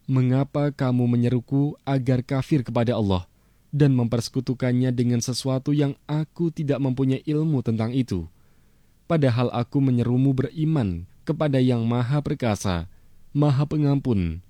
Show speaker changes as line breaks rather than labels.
Mengapa kamu menyeruku agar kafir kepada Allah dan mempersekutukannya dengan sesuatu yang aku tidak mempunyai ilmu tentang itu? Padahal aku menyerumu beriman kepada yang Maha Perkasa, Maha Pengampun,